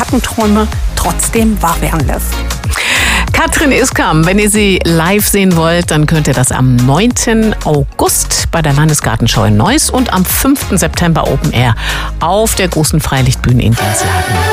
Morgenträume trotzdem wahr werden lässt. Katrin Iskam, wenn ihr sie live sehen wollt, dann könnt ihr das am 9. August bei der Landesgartenschau in Neuss und am 5. September Open Air auf der großen Freilichtbühne in Dienstlagen.